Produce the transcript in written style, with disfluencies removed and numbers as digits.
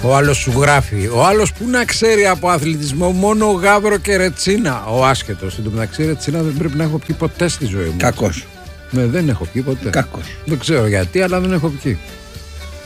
Ο άλλος σου γράφει. Ο άλλος που να ξέρει από αθλητισμό, μόνο γάβρο και ρετσίνα. Ο άσχετος. Εν τω μεταξύ, ρετσίνα δεν πρέπει να έχω πιει ποτέ στη ζωή μου. Κακός. Ναι, δεν έχω πιει ποτέ. Κακός. Δεν ξέρω γιατί, αλλά δεν έχω πιει.